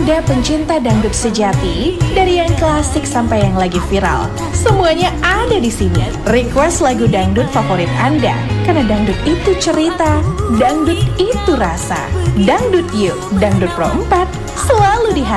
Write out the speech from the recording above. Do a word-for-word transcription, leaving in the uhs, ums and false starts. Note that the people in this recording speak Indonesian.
Anda pencinta dangdut sejati, dari yang klasik sampai yang lagi viral, semuanya ada di sini. Request lagu dangdut favorit Anda, karena dangdut itu cerita, dangdut itu rasa. Dangdut Yuk, Dangdut Pro empat, selalu di hati.